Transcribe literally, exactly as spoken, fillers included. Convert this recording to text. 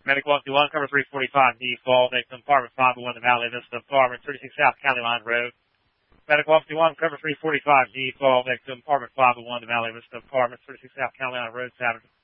Medic one two one, cover three forty-five, D fall, victim, apartment five oh one, the Valley Vista Apartment, thirty-six South County Line Road. Medic one two one, cover three forty-five, D fall, victim, apartment five oh one, the Valley Vista Apartment, thirty-six South County Line Road, Saturday.